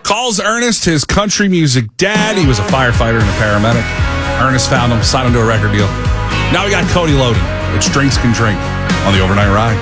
Calls Ernest his country music dad. He was a firefighter and a paramedic. Ernest found him, signed him to a record deal. Now we got Cody Loden. It's Drinks Can Drink on the Overnight Ride.